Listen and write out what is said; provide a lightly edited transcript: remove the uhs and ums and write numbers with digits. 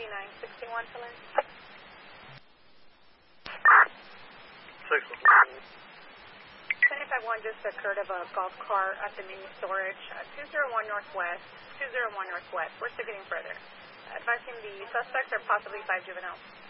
5961 to learn. 751 just occurred of a golf cart at the mini storage. 201 Northwest. 201 Northwest. We're still getting further. Advising the suspects are possibly 5 juveniles.